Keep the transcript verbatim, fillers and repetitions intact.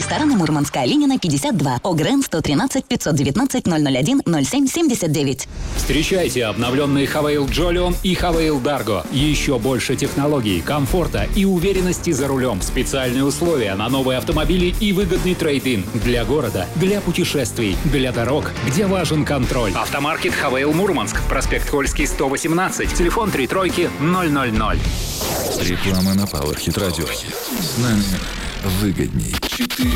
Рестораны Мурманская, Ленина, пятьдесят два. ОГРН сто тринадцать пятьсот девятнадцать ноль ноль один ноль семь семьдесят девять. Встречайте обновленные Хавейл Джолион и Хавейл Дарго. Еще больше технологий, комфорта и уверенности за рулем. Специальные условия на новые автомобили и выгодный трейд-ин. Для города, для путешествий, для дорог, где важен контроль. Автомаркет Хавейл Мурманск. Проспект Кольский, сто восемнадцать. Телефон три тройки ноль ноль ноль. Реклама на Powerhit Radio. С нами выгодней. четыре